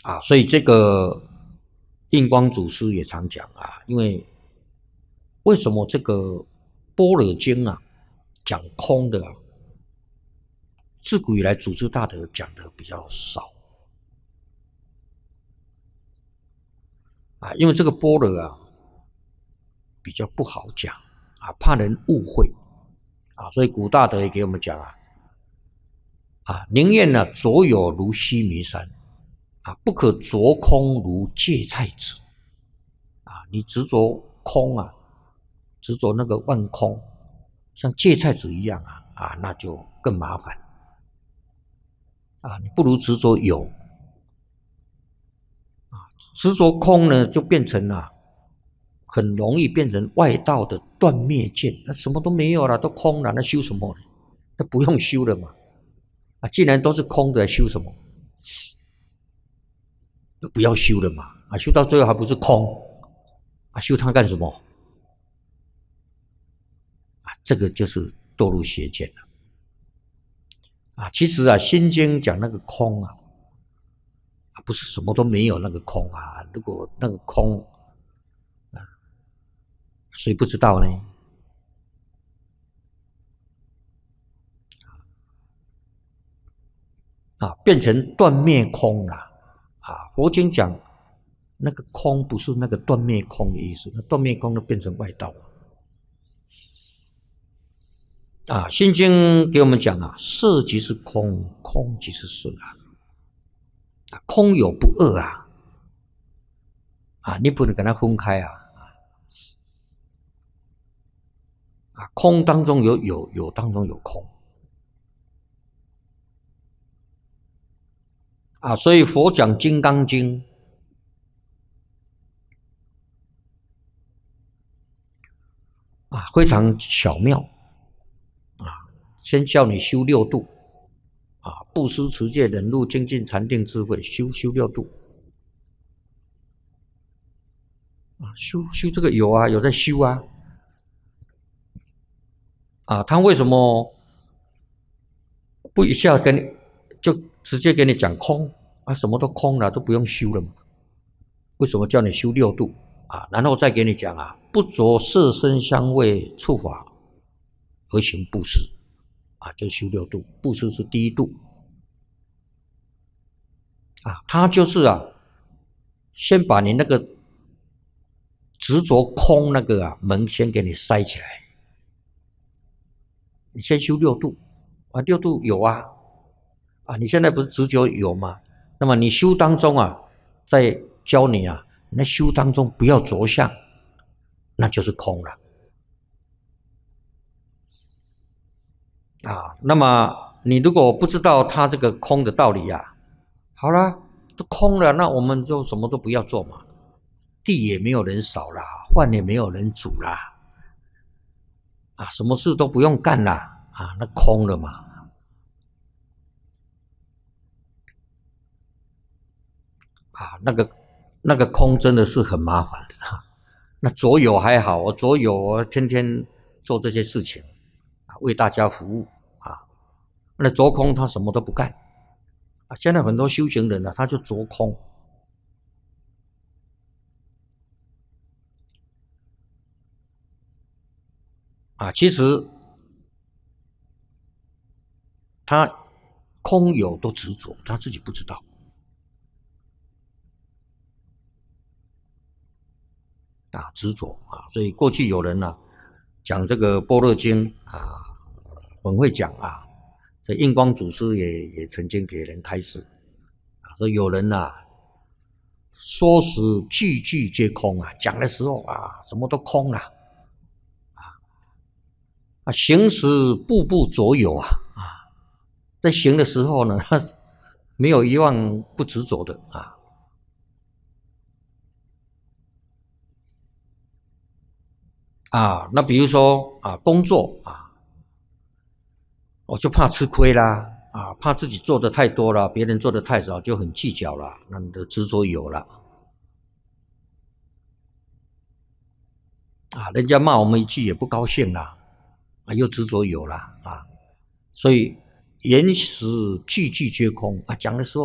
所以这个印光祖师也常讲因为什么这个般若经讲空的自古以来祖师大德讲的比较少因为这个般若比较不好讲怕人误会所以古大德也给我们讲宁愿着有如须弥山不可着空如芥菜籽你执着空执着那个万空，像芥菜籽一样那就更麻烦你不如执着有执着空呢，就变成很容易变成外道的断灭见，那什么都没有了，都空了，那修什么呢？那不用修了嘛既然都是空的，修什么？都不要修了嘛修到最后还不是空修它干什么？这个就是堕入邪见了其实心经讲那个空不是什么都没有那个空如果那个空谁不知道呢？变成断灭空了佛经讲那个空不是那个断灭空的意思，那断灭空就变成外道心经给我们讲色即是空，空即是色空有不二你不能跟它分开空当中有有，有当中有空所以佛讲《金刚经》非常巧妙先叫你修六度布施、持戒、忍辱、精进、禅定、智慧，修六度修这个有在修他为什么不一下跟你就直接给你讲空什么都空了，都不用修了嘛？为什么叫你修六度然后再给你讲不着色声香味触法而行布施就修六度，布施是第一度他就是先把你那个执着空那个门先给你塞起来，你先修六度六度有你现在不是执着有吗？那么你修当中再教你那修当中不要着相，那就是空了那么你如果不知道他这个空的道理好了，都空了，那我们就什么都不要做嘛，地也没有人扫啦，饭也没有人煮啦什么事都不用干啦那空了嘛那个空真的是很麻烦的那左有还好，我左有我天天做这些事情为大家服务那着空他什么都不干现在很多修行人他就着空其实他空有都执着，他自己不知道执着所以过去有人讲这个般若经很会讲这印光祖师也曾经给人开示说有人说时句句皆空讲的时候什么都空了行时步步着有在行的时候呢没有一样不执着的那比如说工作我就怕吃亏啦怕自己做的太多了，别人做的太少，就很计较了，那你的执着有了人家骂我们一句也不高兴啦又执着有了所以言时句句皆空讲的时候